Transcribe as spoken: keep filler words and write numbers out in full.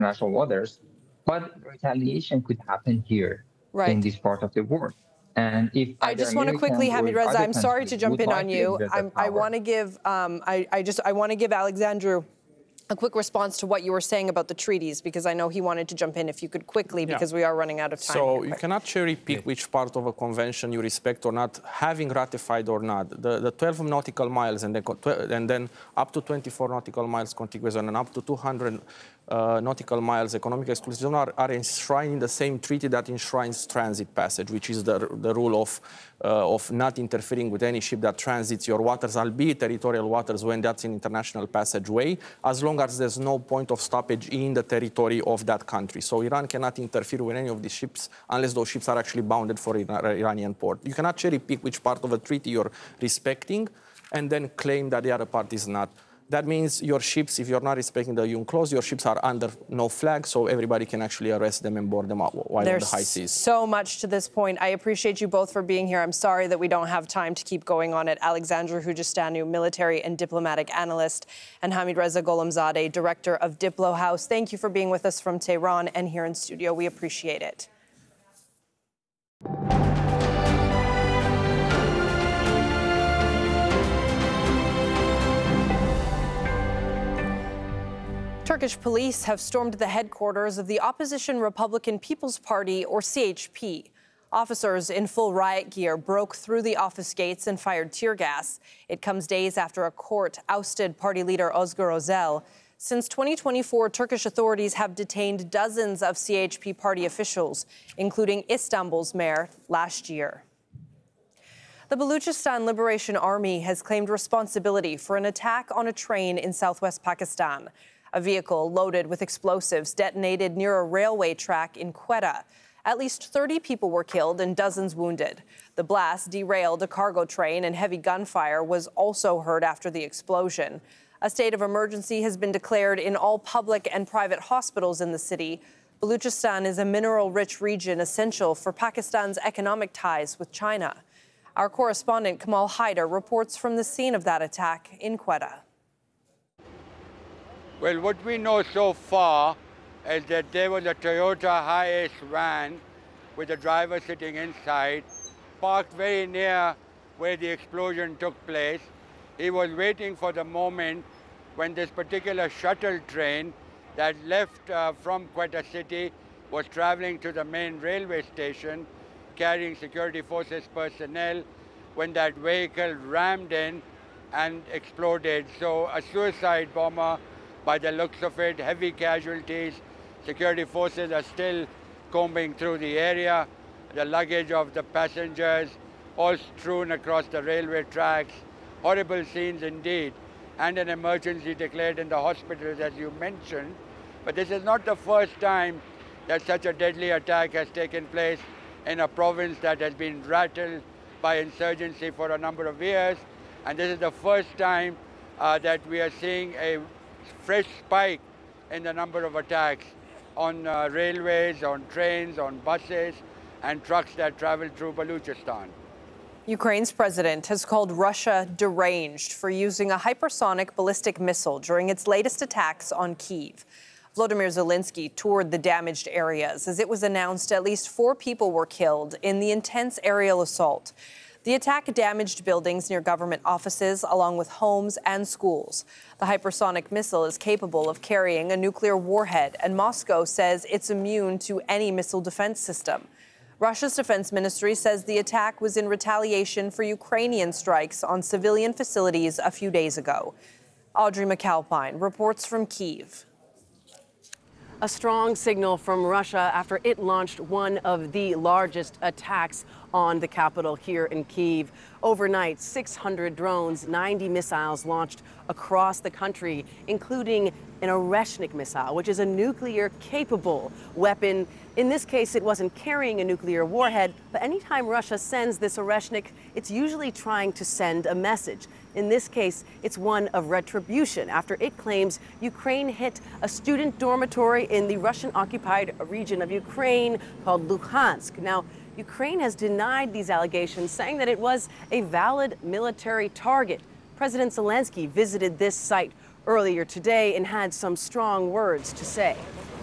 international waters, but retaliation could happen here right. in this part of the world. And if I just want to quickly, Hamid Reza, I'm sorry to jump in on you. I'm, I want to give, um, I, I just, I want to give Alexandru a quick response to what you were saying about the treaties, because I know he wanted to jump in. If you could quickly, because yeah. we are running out of time. So you cannot cherry pick which part of a convention you respect or not, having ratified or not. The, the twelve nautical miles and then, and then up to twenty-four nautical miles contiguous zone and up to two hundred uh, nautical miles economic exclusive zone are, are enshrined in the same treaty that enshrines transit passage, which is the, the rule of, uh, of not interfering with any ship that transits your waters, albeit territorial waters, when that's an international passageway, as long as there's no point of stoppage in the territory of that country. So Iran cannot interfere with any of these ships unless those ships are actually bounded for an Iranian port. You cannot cherry pick which part of a treaty you're respecting and then claim that the other part is not. That means your ships, if you're not respecting the UNCLOS, your ships are under no flag, so everybody can actually arrest them and board them out while There's on the high seas. So much to this point. I appreciate you both for being here. I'm sorry that we don't have time to keep going on it. Alexandru Hujistanu, military and diplomatic analyst, and Hamid Reza Gholamzadeh, director of Diplo House. Thank you for being with us from Tehran and here in studio. We appreciate it. Turkish police have stormed the headquarters of the opposition Republican People's Party, or C H P. Officers in full riot gear broke through the office gates and fired tear gas. It comes days after a court ousted party leader Özgür Özel. Since twenty twenty-four, Turkish authorities have detained dozens of C H P party officials, including Istanbul's mayor last year. The Baluchistan Liberation Army has claimed responsibility for an attack on a train in southwest Pakistan. A vehicle loaded with explosives detonated near a railway track in Quetta. At least thirty people were killed and dozens wounded. The blast derailed a cargo train, and heavy gunfire was also heard after the explosion. A state of emergency has been declared in all public and private hospitals in the city. Baluchistan is a mineral-rich region essential for Pakistan's economic ties with China. Our correspondent Kamal Haider reports from the scene of that attack in Quetta. Well, what we know so far is that there was a Toyota Hiace van with the driver sitting inside, parked very near where the explosion took place. He was waiting for the moment when this particular shuttle train that left uh, from Quetta City was traveling to the main railway station, carrying security forces personnel, when that vehicle rammed in and exploded. So a suicide bomber, by the looks of it, heavy casualties. Security forces are still combing through the area. The luggage of the passengers all strewn across the railway tracks. Horrible scenes indeed. And an emergency declared in the hospitals, as you mentioned. But this is not the first time that such a deadly attack has taken place in a province that has been rattled by insurgency for a number of years. And this is the first time uh, that we are seeing a fresh spike in the number of attacks on uh, railways, on trains, on buses, and trucks that travel through Baluchistan. Ukraine's president has called Russia deranged for using a hypersonic ballistic missile during its latest attacks on Kyiv. Volodymyr Zelensky toured the damaged areas. As it was announced, at least four people were killed in the intense aerial assault. The attack damaged buildings near government offices, along with homes and schools. The hypersonic missile is capable of carrying a nuclear warhead, and Moscow says it's immune to any missile defense system. Russia's defense ministry says the attack was in retaliation for Ukrainian strikes on civilian facilities a few days ago. Audrey McAlpine reports from Kyiv. A strong signal from Russia after it launched one of the largest attacks on the capital here in Kyiv. Overnight, six hundred drones, ninety missiles launched across the country, including an Oreshnik missile, which is a nuclear-capable weapon. In this case, it wasn't carrying a nuclear warhead, but anytime Russia sends this Oreshnik, it's usually trying to send a message. In this case, it's one of retribution after it claims Ukraine hit a student dormitory in the Russian-occupied region of Ukraine called Luhansk. Now, Ukraine has denied these allegations, saying that it was a valid military target. President Zelensky visited this site earlier today and had some strong words to say.